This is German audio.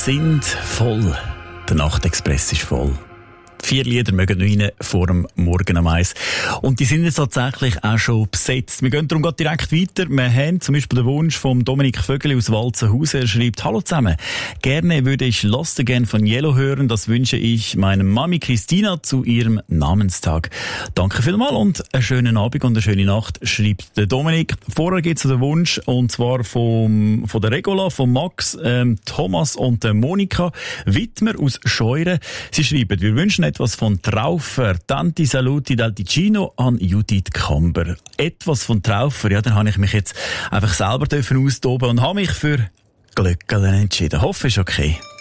sind voll. Der Nachtexpress ist voll. 4 Lieder mögen rein vor dem Morgen am 1. Und die sind jetzt tatsächlich auch schon besetzt. Wir gehen darum gerade direkt weiter. Wir haben zum Beispiel den Wunsch von Dominik Vögeli aus Walzenhausen. Er schreibt: Hallo zusammen. Gerne würde ich Lost Again von Yellow hören. Das wünsche ich meiner Mami Christina zu ihrem Namenstag. Danke vielmals und einen schönen Abend und eine schöne Nacht, schreibt der Dominik. Vorher gibt es den Wunsch, und zwar von der Regula, von Max, Thomas und der Monika Wittmer aus Scheuren. Sie schreiben: Wir wünschen etwas von Traufer, Tanti Saluti dal Ticino an Judith Kamber. Etwas von Traufer, ja, dann habe ich mich jetzt einfach selber austoben und habe mich für Glöckelen entschieden. Hoffe, ist okay.